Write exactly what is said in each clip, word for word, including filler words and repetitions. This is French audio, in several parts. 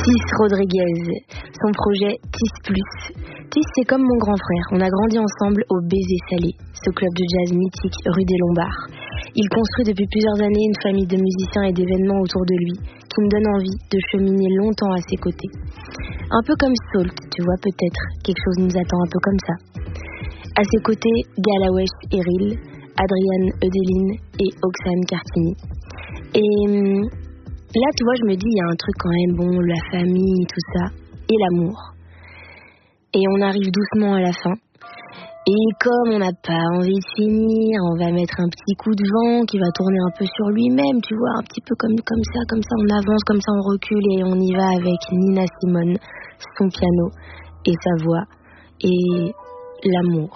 Tis Rodriguez, son projet Tis Plus. Tis, c'est comme mon grand frère. On a grandi ensemble au Baiser Salé, ce club de jazz mythique rue des Lombards. Il construit depuis plusieurs années une famille de musiciens et d'événements autour de lui qui me donne envie de cheminer longtemps à ses côtés. Un peu comme Salt, tu vois, peut-être. Quelque chose nous attend un peu comme ça. À ses côtés, Galawesh Eril, Adrienne Eudeline et Oxane Cartini. Et hum, là, tu vois, je me dis, il y a un truc quand même, bon, la famille, tout ça, et l'amour. Et on arrive doucement à la fin. Et comme on n'a pas envie de finir, on va mettre un petit coup de vent qui va tourner un peu sur lui-même, tu vois, un petit peu comme, comme ça, comme ça, on avance, comme ça, on recule et on y va avec Nina Simone, son piano et sa voix et l'amour.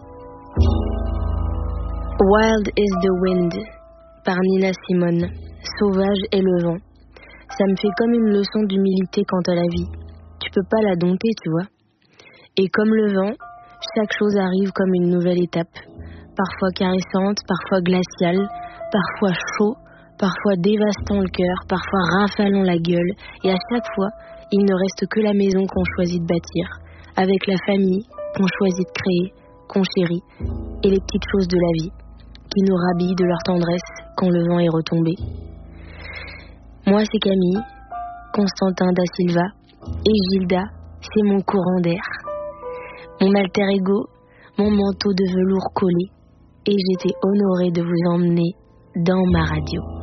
Wild is the Wind par Nina Simone. Sauvage est le vent. Ça me fait comme une leçon d'humilité quant à la vie. Tu peux pas la dompter, tu vois. Et comme le vent, chaque chose arrive comme une nouvelle étape. Parfois caressante, parfois glaciale, parfois chaud, parfois dévastant le cœur, parfois rafalant la gueule. Et à chaque fois, il ne reste que la maison qu'on choisit de bâtir, avec la famille qu'on choisit de créer, qu'on chérit, et les petites choses de la vie, qui nous rhabillent de leur tendresse quand le vent est retombé. Moi, c'est Camille, Constantin da Silva, et Gilda, c'est mon courant d'air. Mon alter ego, mon manteau de velours collé, et j'étais honorée de vous emmener dans ma radio.